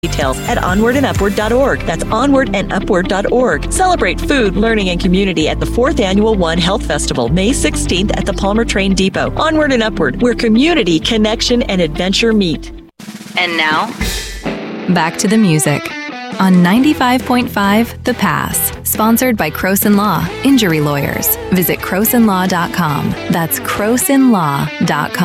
Details at onwardandupward.org. That's onwardandupward.org. Celebrate food, learning, and community at the 4th Annual One Health Festival, May 16th at the Palmer Train Depot. Onward and Upward, where community, connection, and adventure meet. And now, back to the music on 95.5 The Pass. Sponsored by Croson Law, Injury Lawyers. Visit CrosonLaw.com. That's CrosonLaw.com.